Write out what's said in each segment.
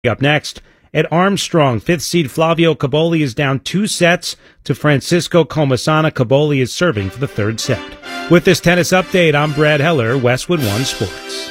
Up next, at Armstrong, 5th seed Flavio Caboli is down 2 sets to Francisco Comasana. Caboli is serving for the 3rd set. With this tennis update, I'm Brad Heller, Westwood One Sports.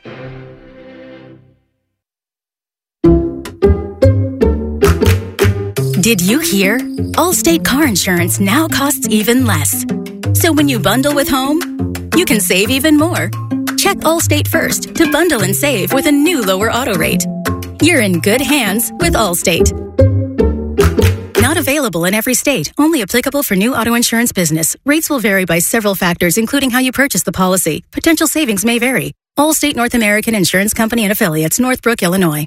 Did you hear? Allstate car insurance now costs even less. So when you bundle with home, you can save even more. Check Allstate first to bundle and save with a new lower auto rate. You're in good hands with Allstate. Not available in every state. Only applicable for new auto insurance business. Rates will vary by several factors, including how you purchase the policy. Potential savings may vary. Allstate North American Insurance Company and Affiliates, Northbrook, Illinois.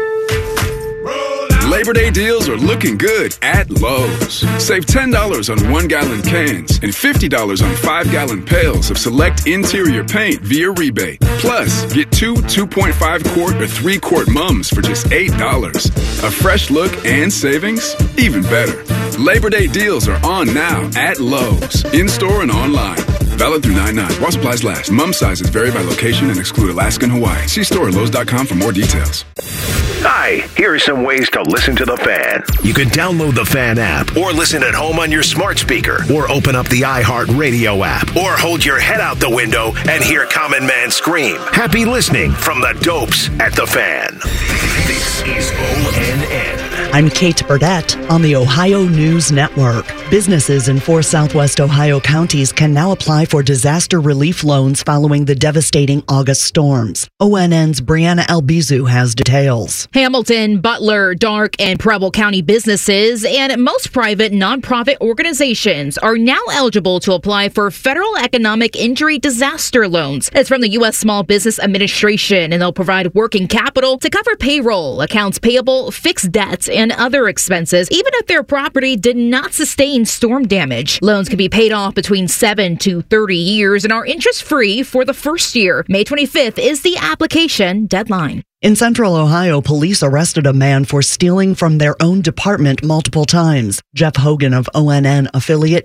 Labor Day deals are looking good at Lowe's. Save $10 on 1-gallon cans and $50 on 5-gallon pails of select interior paint via rebate. Plus, get 2 2.5-quart or 3-quart mums for just $8. A fresh look and savings? Even better. Labor Day deals are on now at Lowe's, in-store and online. Valid through 9/9. While supplies last. Mum sizes vary by location and exclude Alaska and Hawaii. See store at Lowe's.com for more details. Hi, here are some ways to listen to The Fan. You can download the Fan app or listen at home on your smart speaker or open up the iHeartRadio app or hold your head out the window and hear Common Man scream. Happy listening from the Dopes at The Fan. This is ONN. I'm Kate Burdett on the Ohio News Network. Businesses in 4 southwest Ohio counties can now apply for disaster relief loans following the devastating August storms. ONN's Brianna Albizu has details. Hamilton, Butler, Darke, and Preble County businesses and most private nonprofit organizations are now eligible to apply for federal economic injury disaster loans. It's from the U.S. Small Business Administration, and they'll provide working capital to cover payroll, accounts payable, fixed debts, and other expenses, even if their property did not sustain storm damage. Loans can be paid off between 7 to 30 years and are interest-free for the first year. May 25th is the application deadline. In Central Ohio, police arrested a man for stealing from their own department multiple times. Jeff Hogan of ONN affiliate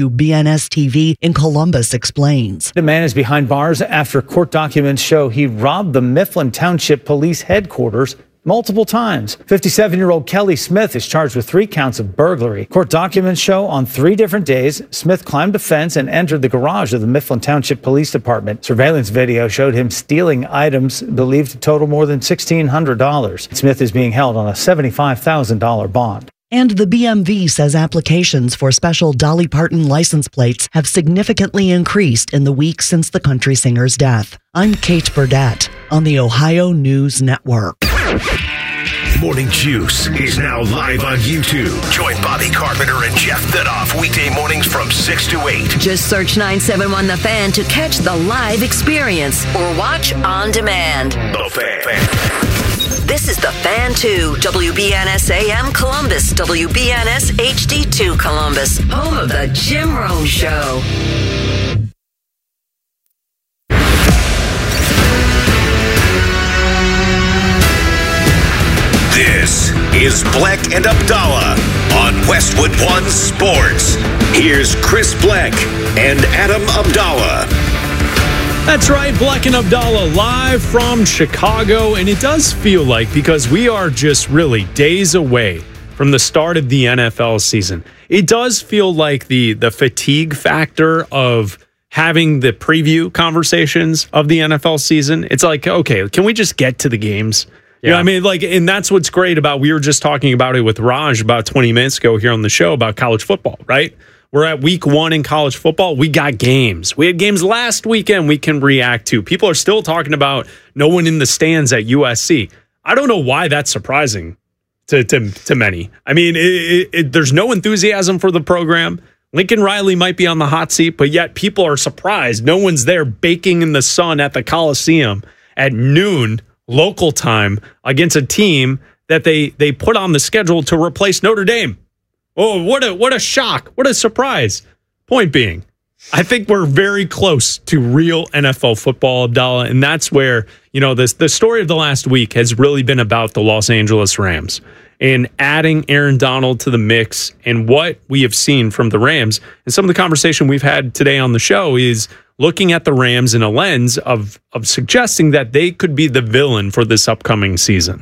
WBNS-TV in Columbus explains. The man is behind bars after court documents show he robbed the Mifflin Township Police headquarters multiple times. 57-year-old Kelly Smith is charged with 3 counts of burglary. Court documents show on 3 different days, Smith climbed a fence and entered the garage of the Mifflin Township Police Department. Surveillance video showed him stealing items believed to total more than $1,600. Smith is being held on a $75,000 bond. And the BMV says applications for special Dolly Parton license plates have significantly increased in the week since the country singer's death. I'm Kate Burdett on the Ohio News Network. Morning Juice is now live on YouTube. Join Bobby Carpenter and Jeff Thidoff weekday mornings from 6 to 8. Just search 971 The Fan to catch the live experience or watch on demand. The Fan. This is The Fan 2, WBNS AM Columbus, WBNS HD2 Columbus, home of the Jim Rome Show. This is Bleck and Abdallah on Westwood One Sports. Here's Chris Bleck and Adam Abdallah. That's right, Bleck and Abdallah live from Chicago, and it does feel like, because we are just really days away from the start of the NFL season, it does feel like the fatigue factor of having the preview conversations of the NFL season. It's like, okay, can we just get to the games? Yeah. You know what I mean? Like, and that's what's great about, we were just talking about it with Raj about 20 minutes ago here on the show about college football, right? We're at week 1 in college football. We got games. We had games last weekend we can react to. People are still talking about no one in the stands at USC. I don't know why that's surprising to many. I mean, there's no enthusiasm for the program. Lincoln Riley might be on the hot seat, but yet people are surprised. No one's there baking in the sun at the Coliseum at noon local time against a team that they put on the schedule to replace Notre Dame. Oh, what a shock. What a surprise. Point being, I think we're very close to real NFL football, Abdallah, and that's where, you know, the story of the last week has really been about the Los Angeles Rams and adding Aaron Donald to the mix and what we have seen from the Rams. And some of the conversation we've had today on the show is looking at the Rams in a lens of suggesting that they could be the villain for this upcoming season.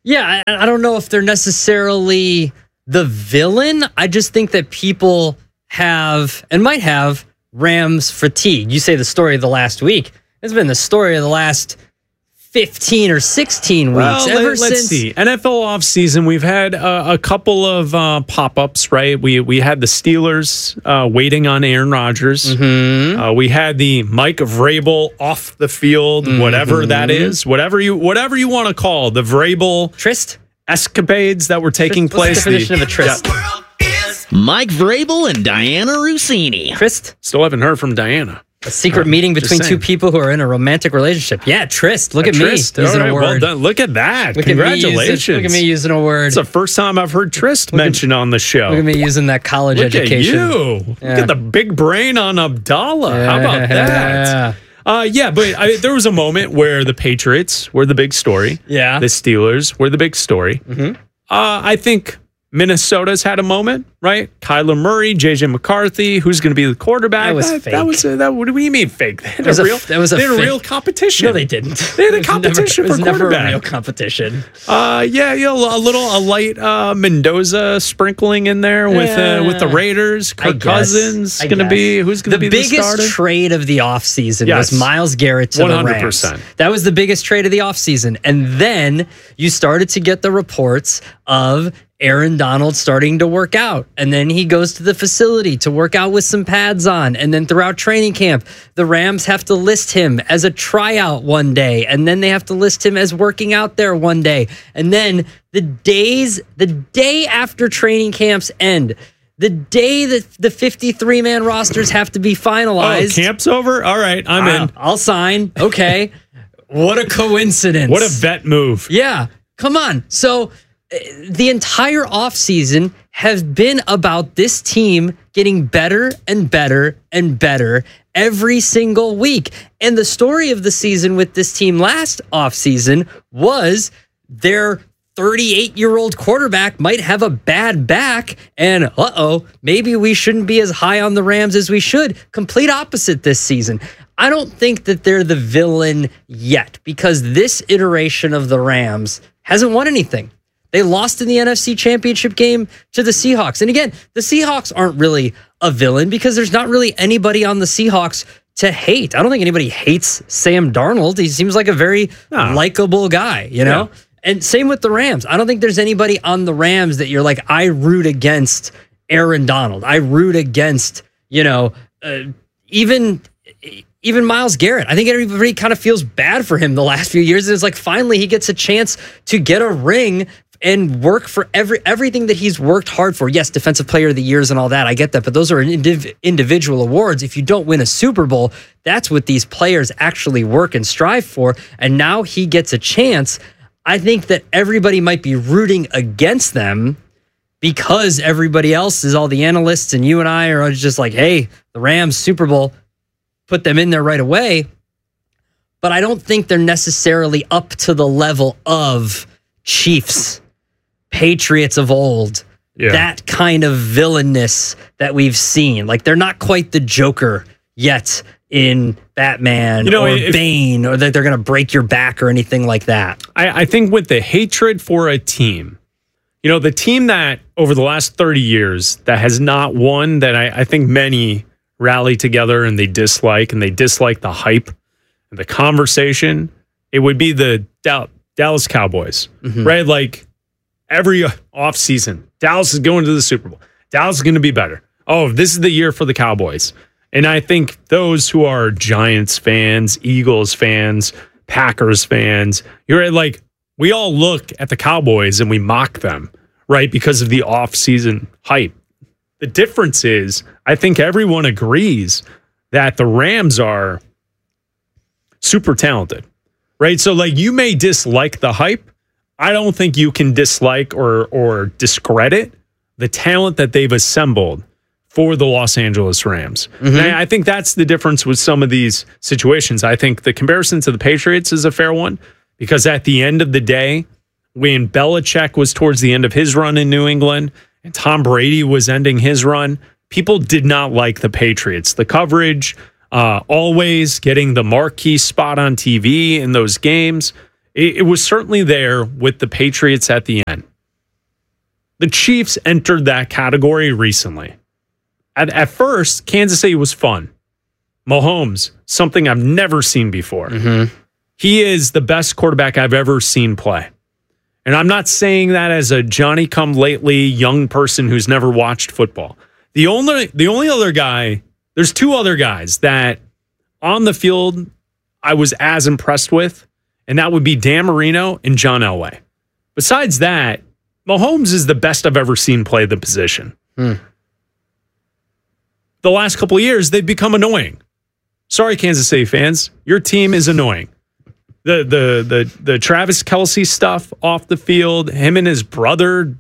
Yeah, I don't know if they're necessarily the villain. I just think that people have and might have Rams fatigue. You say the story of the last week. It's been the story of the last 15 or 16 weeks. Well, let's see. NFL offseason, we've had a couple of pop-ups, right? We had the Steelers waiting on Aaron Rodgers. Mm-hmm. We had the Mike Vrabel off the field, whatever that is, whatever you want to call the Vrabel Tryst escapades that were taking place. What's the definition of a tryst? Mike Vrabel and Diana Rossini. Tryst? Still haven't heard from Diana. A secret meeting between two people who are in a romantic relationship. Yeah, tryst. Look at tryst. me using a word. Well done. Look at that. Look Congratulations. Look at me using a word. It's the first time I've heard tryst mentioned on the show. Look at me using that college education. Look at you. Yeah. Look at the big brain on Abdallah. How about that? But there was a moment where the Patriots were the big story. Yeah. The Steelers were the big story. Mm-hmm. I think Minnesota's had a moment, right? Kyler Murray, J.J. McCarthy, who's going to be the quarterback? That was fake. What do you mean fake? They had a real competition. No, they didn't. They had a competition for quarterback. It was never a real competition. A light Mendoza sprinkling in there with the Raiders. Kirk Cousins who's going to be the starter? The biggest trade of the offseason was Myles Garrett to 100%. The Rams. That was the biggest trade of the offseason. And then you started to get the reports of Aaron Donald starting to work out. And then he goes to the facility to work out with some pads on. And then throughout training camp, the Rams have to list him as a tryout one day. And then they have to list him as working out there one day. And then the day after training camps end, the day that the 53-man rosters have to be finalized. Oh, camp's over? All right, I'm in. I'll sign. Okay. What a coincidence. What a vet move. Yeah. Come on. So the entire offseason has been about this team getting better and better and better every single week. And the story of the season with this team last offseason was their 38-year-old quarterback might have a bad back, and maybe we shouldn't be as high on the Rams as we should. Complete opposite this season. I don't think that they're the villain yet, because this iteration of the Rams hasn't won anything. They lost in the NFC Championship game to the Seahawks. And again, the Seahawks aren't really a villain because there's not really anybody on the Seahawks to hate. I don't think anybody hates Sam Darnold. He seems like a very likable guy, you know? Yeah. And same with the Rams. I don't think there's anybody on the Rams that you're like, I root against Aaron Donald. I root against, even Myles Garrett. I think everybody kind of feels bad for him the last few years. It's like finally he gets a chance to get a ring and work for everything that he's worked hard for. Yes, Defensive Player of the Years and all that. I get that. But those are individual awards. If you don't win a Super Bowl, that's what these players actually work and strive for. And now he gets a chance. I think that everybody might be rooting against them because everybody else is all the analysts and you and I are just like, hey, the Rams Super Bowl, put them in there right away. But I don't think they're necessarily up to the level of Chiefs, Patriots of old, that kind of villainous that we've seen. Like they're not quite the Joker yet in Batman or Bane, or that they're going to break your back or anything like that. I think with the hatred for a team, the team that over the last 30 years that has not won, that I think many rally together and they dislike the hype and the conversation, it would be the Dallas Cowboys, right? Like every offseason, Dallas is going to the Super Bowl. Dallas is going to be better. Oh, this is the year for the Cowboys. And I think those who are Giants fans, Eagles fans, Packers fans, you're like, we all look at the Cowboys and we mock them, right? Because of the off-season hype. The difference is, I think everyone agrees that the Rams are super talented, right? So like you may dislike the hype. I don't think you can dislike or discredit the talent that they've assembled for the Los Angeles Rams. And I think that's the difference with some of these situations. I think the comparison to the Patriots is a fair one because at the end of the day, when Belichick was towards the end of his run in New England and Tom Brady was ending his run, people did not like the Patriots. The coverage, always getting the marquee spot on TV in those games, It was certainly there with the Patriots at the end. The Chiefs entered that category recently. At first, Kansas City was fun. Mahomes, something I've never seen before. Mm-hmm. He is the best quarterback I've ever seen play. And I'm not saying that as a Johnny-come-lately young person who's never watched football. The only other guy, there's two other guys that on the field I was as impressed with, and that would be Dan Marino and John Elway. Besides that, Mahomes is the best I've ever seen play the position. The last couple of years, they've become annoying. Sorry, Kansas City fans. Your team is annoying. The Travis Kelce stuff off the field, him and his brother,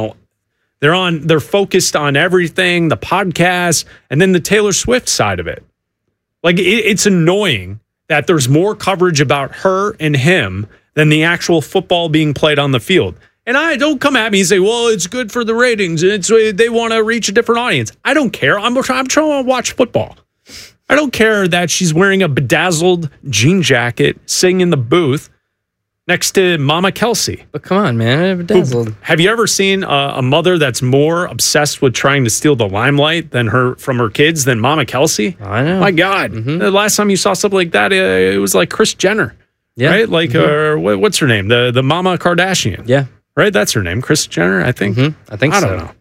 they're focused on everything, the podcast, and then the Taylor Swift side of it. Like, it's annoying that there's more coverage about her and him than the actual football being played on the field. And I don't come at me and say, well, it's good for the ratings. They want to reach a different audience. I don't care. I'm trying to watch football. I don't care that she's wearing a bedazzled jean jacket, sitting in the booth next to Mama Kelce. But come on, man, bedazzled. Have you ever seen a mother that's more obsessed with trying to steal the limelight from her kids than Mama Kelce? I know. My God. Mm-hmm. The last time you saw something like that, it was like Kris Jenner. Yeah. Right? Like, what's her name? The Mama Kardashian. Yeah. Right? That's her name. Kris Jenner, I think. I think so. I don't know.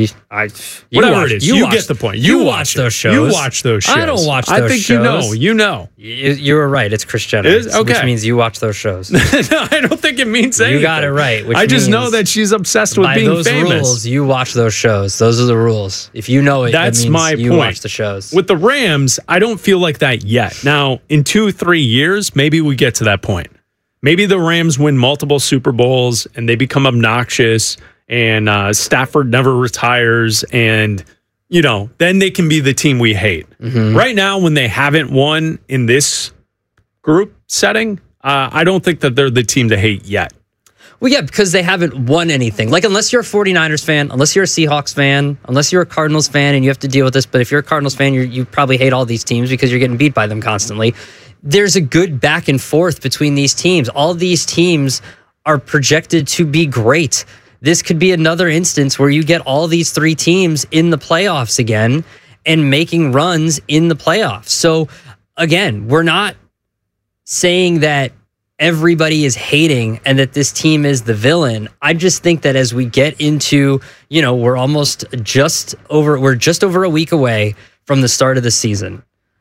Whatever it is. You get the point. You watch those shows. You watch those shows. I don't watch those shows. I think you know. You were right. It's Kris Jenner. It is? Okay. Which means you watch those shows. No, I don't think it means anything. You got it right. I just know that she's obsessed with being famous. By those rules, you watch those shows. Those are the rules. If you know it, that's that means my you point. Watch the shows. With the Rams, I don't feel like that yet. Now, in 2-3 years, maybe we get to that point. Maybe the Rams win multiple Super Bowls and they become obnoxious and Stafford never retires and, then they can be the team we hate. Mm-hmm. Right now, when they haven't won in this group setting, I don't think that they're the team to hate yet. Well, yeah, because they haven't won anything. Like, unless you're a 49ers fan, unless you're a Seahawks fan, unless you're a Cardinals fan and you have to deal with this, but if you're a Cardinals fan, you probably hate all these teams because you're getting beat by them constantly. There's a good back and forth between these teams. All these teams are projected to be great. This could be another instance where you get all these three teams in the playoffs again and making runs in the playoffs. So, again, we're not saying that everybody is hating and that this team is the villain. I just think that as we get into, we're just over a week away from the start of the season.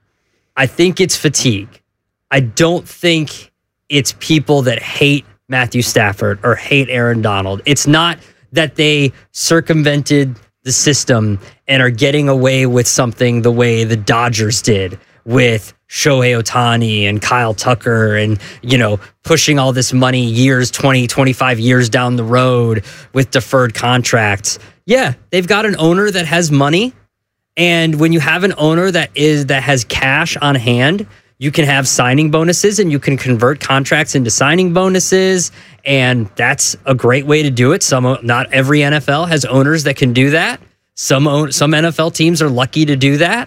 I think it's fatigue. I don't think it's people that hate Matthew Stafford or hate Aaron Donald. It's not that they circumvented the system and are getting away with something the way the Dodgers did with Shohei Ohtani and Kyle Tucker and, pushing all this money 20, 25 years down the road with deferred contracts. Yeah, they've got an owner that has money. And when you have an owner that has cash on hand, you can have signing bonuses and you can convert contracts into signing bonuses. And that's a great way to do it. Not every NFL has owners that can do that. Some NFL teams are lucky to do that.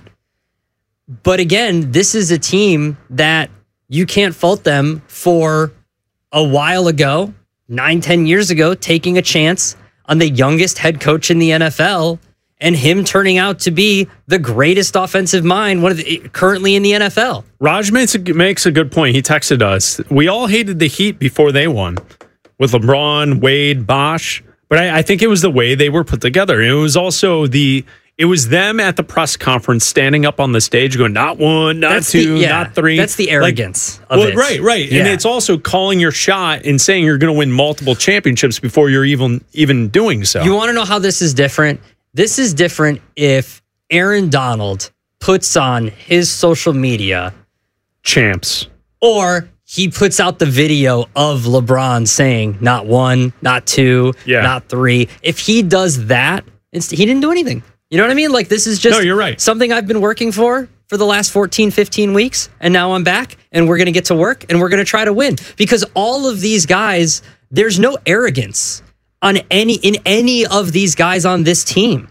But again, this is a team that you can't fault them for a while ago, 9-10 years ago, taking a chance on the youngest head coach in the NFL and him turning out to be the greatest offensive mind currently in the NFL. Raj makes a good point. He texted us. We all hated the Heat before they won with LeBron, Wade, Bosh. But I think it was the way they were put together. It was also it was them at the press conference standing up on the stage going, not one, not two, not three. That's the arrogance of it. Right. Yeah. And it's also calling your shot and saying you're going to win multiple championships before you're even doing so. You want to know how this is different? This is different if Aaron Donald puts on his social media champs, or he puts out the video of LeBron saying not one, not two, not three. If he does that, he didn't do anything. You know what I mean? Like, this is just you're right. Something I've been working for the last 14, 15 weeks. And now I'm back and we're going to get to work and we're going to try to win. Because all of these guys, there's no arrogance in any of these guys on this team.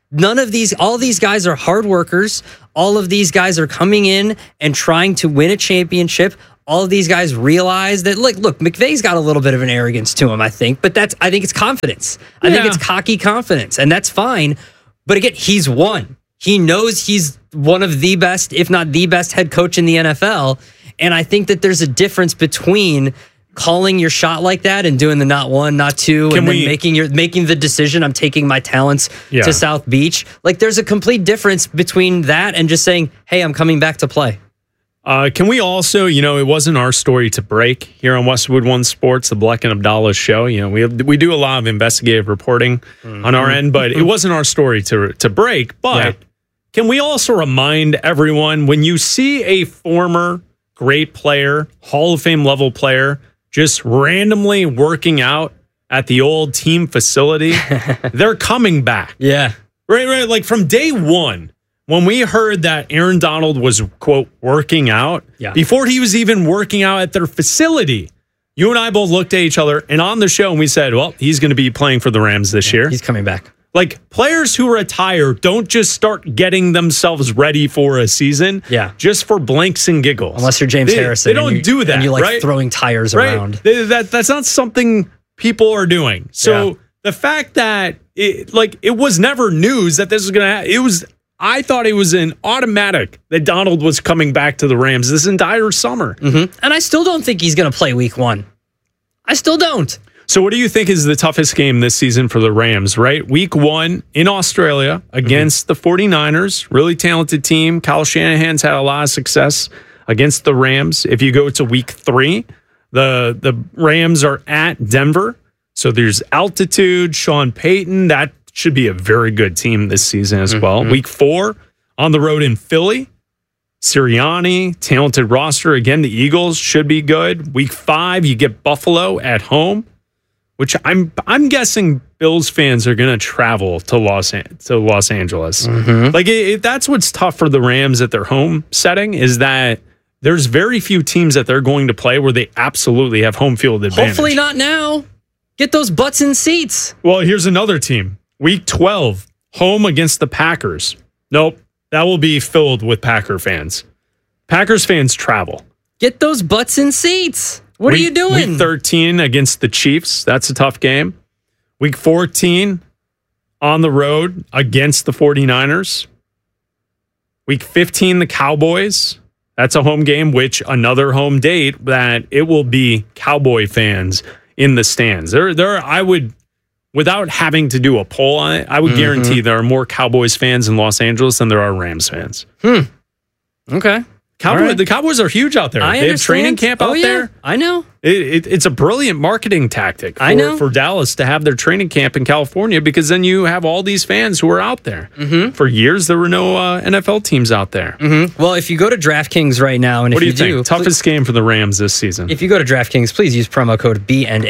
All these guys are hard workers. All of these guys are coming in and trying to win a championship. all of these guys realize that, look, McVay's got a little bit of an arrogance to him, I think, but I think it's confidence. I think it's cocky confidence, and that's fine. But again, he's won. He knows he's one of the best, if not the best head coach in the NFL. And I think that there's a difference between calling your shot like that and doing the not one, not two, and then making the decision, I'm taking my talents to South Beach. Like, there's a complete difference between that and just saying, hey, I'm coming back to play. Can we also, it wasn't our story to break here on Westwood One Sports, the Bleck and Abdallah show. We do a lot of investigative reporting on our end, but it wasn't our story to break. But can we also remind everyone, when you see a former great player, Hall of Fame level player, just randomly working out at the old team facility, they're coming back. Yeah. Right. Like from day one, when we heard that Aaron Donald was, quote, working out, before he was even working out at their facility, you and I both looked at each other and on the show and we said, well, he's going to be playing for the Rams this year. He's coming back. Like, players who retire don't just start getting themselves ready for a season just for blanks and giggles. Unless you're James Harrison. They don't do that, and you like right? throwing tires around. That's not something people are doing. So the fact that it was never news that this was going to happen. I thought it was an automatic that Donald was coming back to the Rams this entire summer. Mm-hmm. And I still don't think he's going to play week 1. I still don't. So what do you think is the toughest game this season for the Rams, right? Week 1 in Australia against the 49ers, really talented team. Kyle Shanahan's had a lot of success against the Rams. If you go to week 3, the Rams are at Denver. So there's altitude, Sean Payton, that should be a very good team this season as well. Week 4 on the road in Philly. Sirianni, talented roster. Again, the Eagles should be good. Week 5, you get Buffalo at home, which I'm guessing Bills fans are going to travel to Los Angeles. Like that's what's tough for the Rams at their home setting, is that there's very few teams that they're going to play where they absolutely have home field advantage. Hopefully not now. Get those butts in seats. Well, here's another team. Week 12, home against the Packers. Nope, that will be filled with Packer fans. Packers fans travel. Get those butts in seats. What are you doing? Week 13 against the Chiefs. That's a tough game. Week 14 on the road against the 49ers. Week 15, the Cowboys. That's a home game, which another home date that it will be Cowboy fans in the stands. I would, without having to do a poll on it, I would guarantee there are more Cowboys fans in Los Angeles than there are Rams fans. Okay. The Cowboys are huge out there. They have training camp out there. I know. It's a brilliant marketing tactic for Dallas to have their training camp in California, because then you have all these fans who are out there. For years, there were no NFL teams out there. Well, if you go to DraftKings right now, and what if do you think? Toughest game for the Rams this season? If you go to DraftKings, please use promo code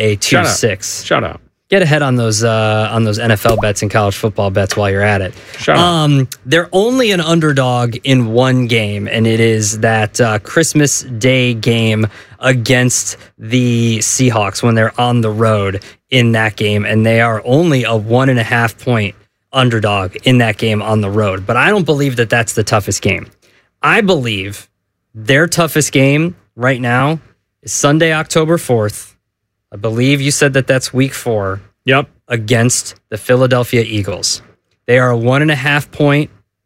BNA26. Shut up. Get ahead on those NFL bets and college football bets while you're at it. Shut up. They're only an underdog in one game, and it is that Christmas Day game against the Seahawks when they're on the road in that game, and they are only a 1.5 point underdog in that game on the road. But I don't believe that that's the toughest game. I believe their toughest game right now is Sunday, October 4th. I believe you said that that's week 4. Yep. Against the Philadelphia Eagles. They are a 1.5 point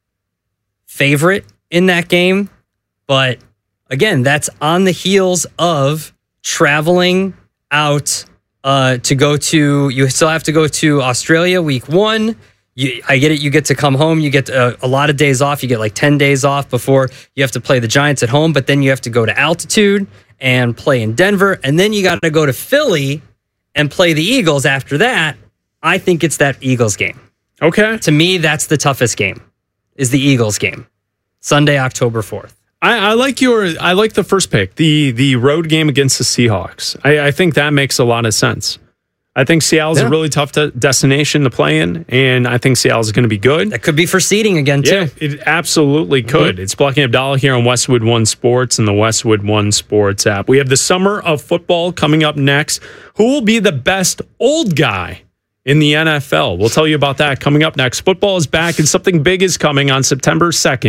favorite in that game. But again, that's on the heels of traveling out to go to, you still have to go to Australia week 1. I get it. You get to come home. You get a lot of days off. You get like 10 days off before you have to play the Giants at home. But then you have to go to altitude and play in Denver. And then you got to go to Philly and play the Eagles after that. I think it's that Eagles game. Okay. To me, that's the toughest game, is the Eagles game. Sunday, October 4th. I like the first pick, the road game against the Seahawks. I think that makes a lot of sense. I think Seattle's a really tough destination to play in, and I think Seattle's going to be good. That could be for seeding again, too. Yeah, it absolutely could. It's Bleck and Abdallah here on Westwood One Sports and the Westwood One Sports app. We have the summer of football coming up next. Who will be the best old guy in the NFL? We'll tell you about that coming up next. Football is back, and something big is coming on September 2nd.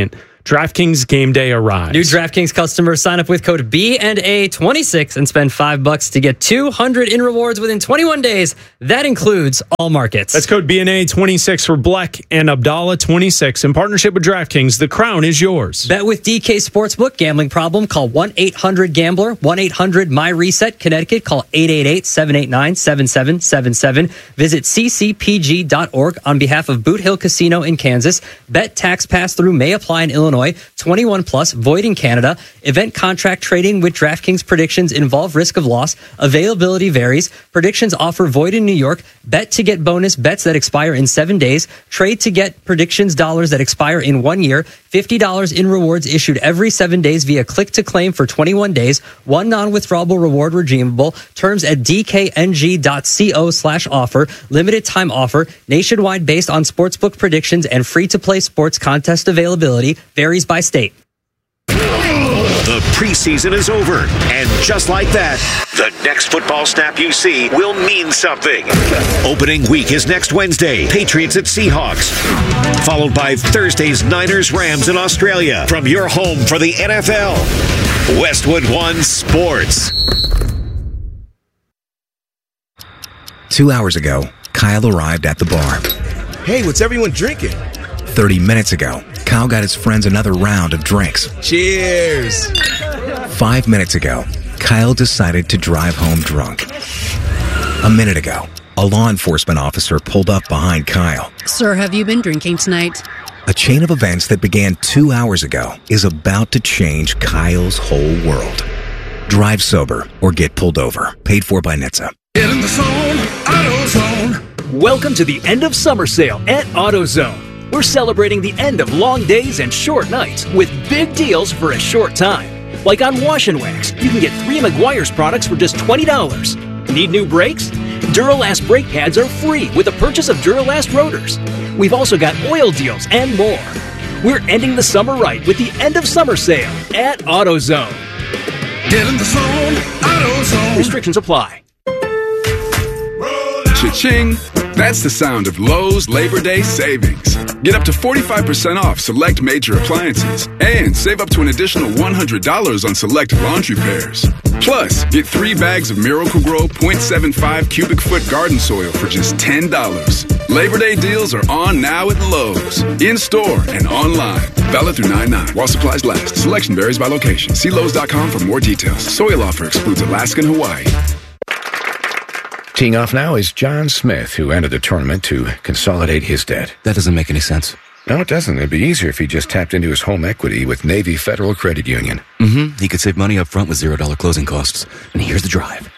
DraftKings game day arrives. New DraftKings customers sign up with code BNA26 and spend $5 to get $200 in rewards within 21 days. That includes all markets. That's code BNA26 for Bleck and Abdallah 26 in partnership with DraftKings. The crown is yours. Bet with DK Sportsbook. Gambling problem? Call 1-800-GAMBLER. 1-800-MY-RESET. Connecticut. Call 888-789-7777. Visit ccpg.org on behalf of Boot Hill Casino in Kansas. Bet tax pass-through may apply in Illinois. 21 plus, void in Canada. Event contract trading with DraftKings predictions involve risk of loss. Availability varies. Predictions offer void in New York. Bet to get bonus bets that expire in 7 days. Trade to get predictions dollars that expire in 1 year. $50 in rewards issued every 7 days via click to claim for 21 days. One non-withdrawable reward redeemable. Terms at dkng.co/offer. Limited time offer. Nationwide based on sportsbook predictions and free-to-play sports contest availability. Varies by state. The preseason is over, and just like that, the next football snap you see will mean something. Opening week is next Wednesday, Patriots at Seahawks, followed by Thursday's Niners-Rams in Australia. From your home for the NFL, Westwood One Sports. 2 hours ago, Kyle arrived at the bar. Hey, what's everyone drinking? 30 minutes ago, Kyle got his friends another round of drinks. Cheers! 5 minutes ago, Kyle decided to drive home drunk. A minute ago, a law enforcement officer pulled up behind Kyle. Sir, have you been drinking tonight? A chain of events that began 2 hours ago is about to change Kyle's whole world. Drive sober or get pulled over. Paid for by NHTSA. Get in the zone, AutoZone. Welcome to the end of summer sale at AutoZone. We're celebrating the end of long days and short nights with big deals for a short time. Like on Wash and Wax, you can get 3 Meguiar's products for just $20. Need new brakes? Duralast brake pads are free with the purchase of Duralast rotors. We've also got oil deals and more. We're ending the summer right with the end of summer sale at AutoZone. Get in the zone, AutoZone. Restrictions apply. Cha-ching! That's the sound of Lowe's Labor Day savings. Get up to 45% off select major appliances and save up to an additional $100 on select laundry pairs. Plus, get 3 bags of Miracle-Gro 0.75 cubic foot garden soil for just $10. Labor Day deals are on now at Lowe's, in-store and online. Valid through 9/9 while supplies last. Selection varies by location. See Lowe's.com for more details. Soil offer excludes Alaska and Hawaii. Teeing off now is John Smith, who entered the tournament to consolidate his debt. That doesn't make any sense. No, it doesn't. It'd be easier if he just tapped into his home equity with Navy Federal Credit Union. He could save money up front with $0 closing costs. And here's the drive.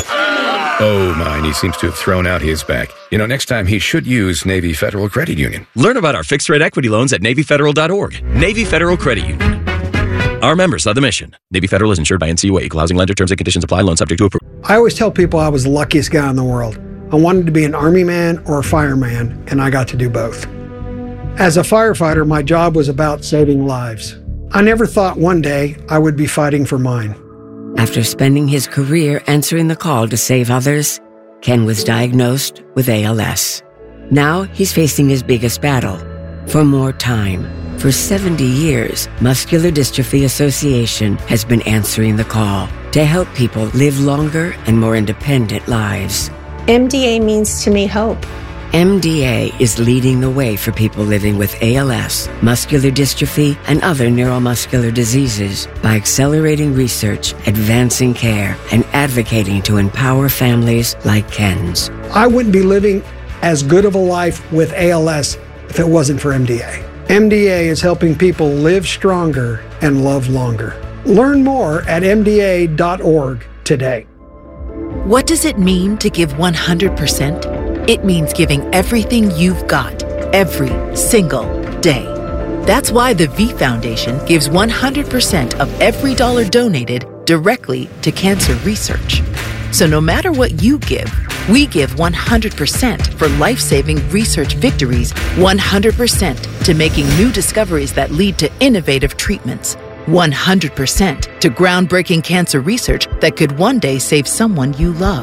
Oh, mine. He seems to have thrown out his back. You know, next time he should use Navy Federal Credit Union. Learn about our fixed-rate equity loans at NavyFederal.org. Navy Federal Credit Union. Our members of the mission. Navy Federal is insured by NCUA. Equal housing lender. Terms and conditions apply. Loan subject to approval. I always tell people I was the luckiest guy in the world. I wanted to be an Army man or a fireman, and I got to do both. As a firefighter, my job was about saving lives. I never thought one day I would be fighting for mine. After spending his career answering the call to save others, Ken was diagnosed with ALS. Now he's facing his biggest battle, for more time. For 70 years, Muscular Dystrophy Association has been answering the call to help people live longer and more independent lives. MDA means to me hope. MDA is leading the way for people living with ALS, muscular dystrophy, and other neuromuscular diseases by accelerating research, advancing care, and advocating to empower families like Ken's. I wouldn't be living as good of a life with ALS if it wasn't for MDA. MDA is helping people live stronger and love longer. Learn more at MDA.org today. What does it mean to give 100%? It means giving everything you've got, every single day. That's why the V Foundation gives 100% of every dollar donated directly to cancer research. So no matter what you give, we give 100% for life-saving research victories, 100% to making new discoveries that lead to innovative treatments, 100% to groundbreaking cancer research that could one day save someone you love.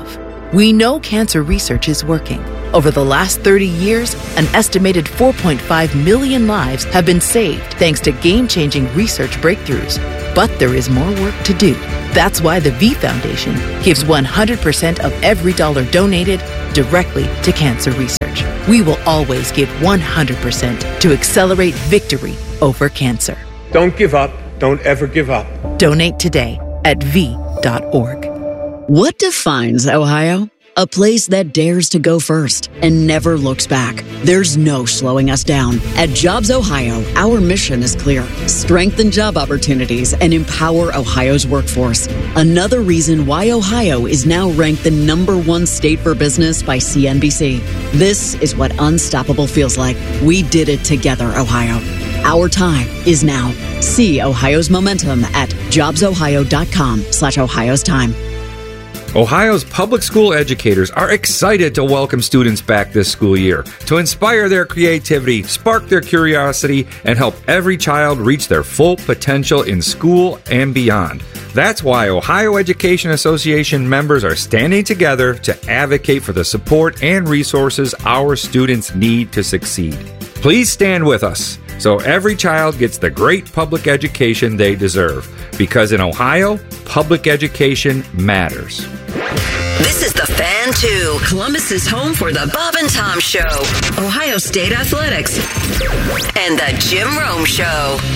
We know cancer research is working. Over the last 30 years, an estimated 4.5 million lives have been saved thanks to game-changing research breakthroughs. But there is more work to do. That's why the V Foundation gives 100% of every dollar donated directly to cancer research. We will always give 100% to accelerate victory over cancer. Don't give up. Don't ever give up. Donate today at v.org. What defines Ohio? A place that dares to go first and never looks back. There's no slowing us down. At Jobs Ohio, our mission is clear. Strengthen job opportunities and empower Ohio's workforce. Another reason why Ohio is now ranked the #1 state for business by CNBC. This is what unstoppable feels like. We did it together, Ohio. Our time is now. See Ohio's momentum at jobsohio.com/Ohio's time. Ohio's public school educators are excited to welcome students back this school year to inspire their creativity, spark their curiosity, and help every child reach their full potential in school and beyond. That's why Ohio Education Association members are standing together to advocate for the support and resources our students need to succeed. Please stand with us so every child gets the great public education they deserve. Because in Ohio, public education matters. This is The Fan 2, Columbus's home for the Bob and Tom Show, Ohio State Athletics, and the Jim Rome Show.